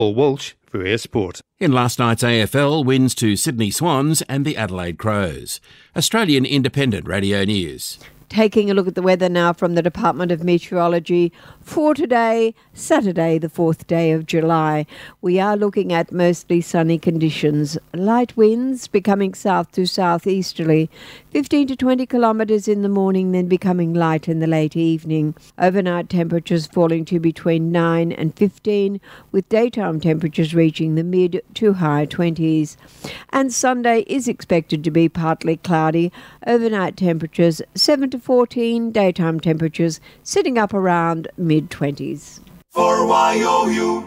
Paul Walsh for Air Sport. In last night's AFL, wins to Sydney Swans and the Adelaide Crows. Australian Independent Radio News. Taking a look at the weather now from the Department of Meteorology for today, Saturday, the 4th day of July. We are looking at mostly sunny conditions. Light winds becoming south to southeasterly, 15 to 20 kilometres in the morning, then becoming light in the late evening. Overnight temperatures falling to between 9 and 15, with daytime temperatures reaching the mid to high 20s. And Sunday is expected to be partly cloudy. Overnight temperatures 7 to 14, daytime temperatures sitting up around mid-20s. For YOU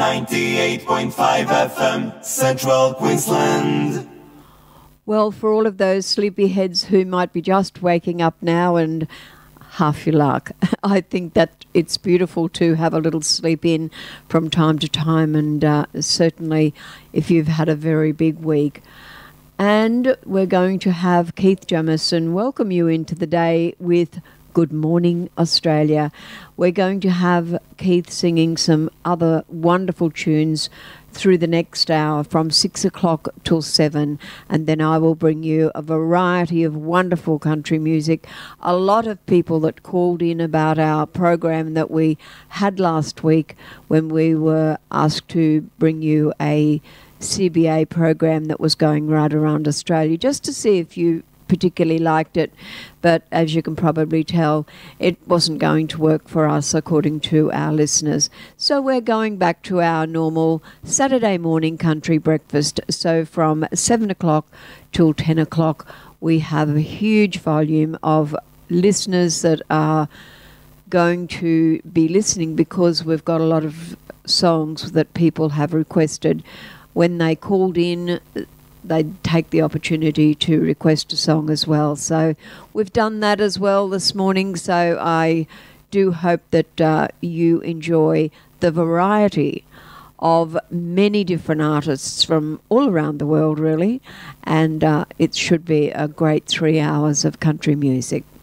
98.5 FM, Central Queensland. Well, for all of those sleepyheads who might be just waking up now and half your luck, I think that it's beautiful to have a little sleep in from time to time, and certainly if you've had a very big week. And we're going to have Keith Jamison welcome you into the day with Good Morning Australia. We're going to have Keith singing some other wonderful tunes through the next hour from 6 o'clock till 7, and then I will bring you a variety of wonderful country music. A lot of people that called in about our program that we had last week when we were asked to bring you a CBA program that was going right around Australia, just to see if you particularly liked it. But as you can probably tell, it wasn't going to work for us according to our listeners. So we're going back to our normal Saturday morning country breakfast. So from 7 o'clock till 10 o'clock, we have a huge volume of listeners that are going to be listening, because we've got a lot of songs that people have requested. When they called in, they'd take the opportunity to request a song as well. So we've done that as well this morning. So I do hope that you enjoy the variety of many different artists from all around the world, really. And it should be a great 3 hours of country music.